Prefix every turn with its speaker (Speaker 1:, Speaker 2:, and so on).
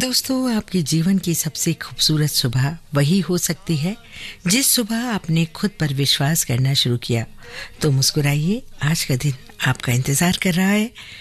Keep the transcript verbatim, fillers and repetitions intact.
Speaker 1: दोस्तों, आपके जीवन की सबसे खूबसूरत सुबह वही हो सकती है जिस सुबह आपने खुद पर विश्वास करना शुरू किया। तो मुस्कुराइए, आज का दिन आपका इंतजार कर रहा है।